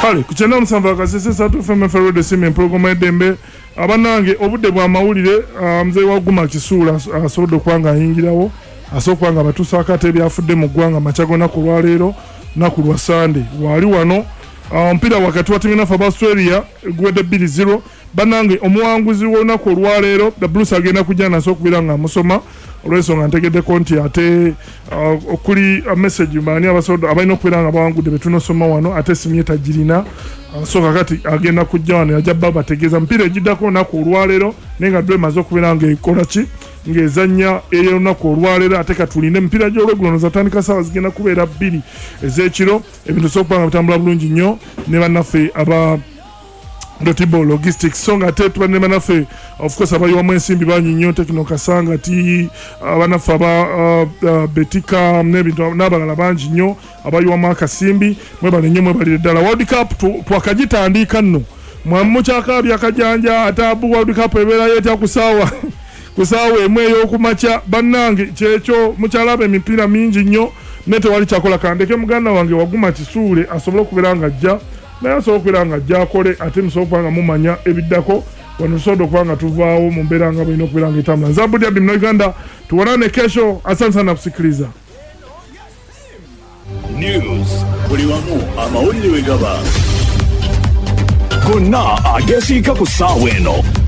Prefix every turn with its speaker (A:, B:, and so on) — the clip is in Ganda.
A: kale ku 97 Satu FM Ferro Sime program edembe abanange obudde bwa mawulire mzee wa Guma Kisuula asobodo kwanga ayingirawo asokwanga batusa akate byafudde mu gwanga machagona ku lwaleero na ku lwa Sunday wali wano mpira wakati wa timu ya Australia gwede 2-0 banange omuwanguzi wona ku lwaleero the Blues agenda kujana sokubira nga musoma olweso nga ntegedde konti ate okuli message mani abasodo abalina okubiranga bawangudde betuno soma wano ate simyeta jirina so kakati agenda kujja wano yajja baba tegeza mpira ejiddako na ku lwaleero nenga dwe mazo kubiranga ekola ki ngezanya eyo na ku lwaleero ate katuline mpira gyo regular zatandika sawa zigenda kubeera 2 ezekiro ebintu sokupanga bitambula bulungi nnyo ne bannaffe aba Dotibo Logistics songa tetu banema nafe of course abayi wa mwensimbi banyi nnyo Tekno Kasanga ti abanafa aba Betika nebintu nabalala banji nnyo abayi wa Makasimbi mwebale nnyo mwebale ddala World Cup twakagitandika nno mwamu kyakabya akajanja atabu World Cup ebera yeta kusawa emwe y'okumacha bannange kyekyo mukyalaba emipira mingi nnyo nete wali kyakola kandeke muganda wange waguma kisuule asobola okuberanga ajja naye asobola okuberanga ajja akole ate musobola kubanga mumanya ebiddako wano tusobola okubanga tuvaawo mu mbeera nga balina okuberanga etambula Zabudi Abdi Uganda tuwanane kesho asante sana kusikiliza
B: News buli wamu amawulire wegaba gonna agesiika ku ssaawa eno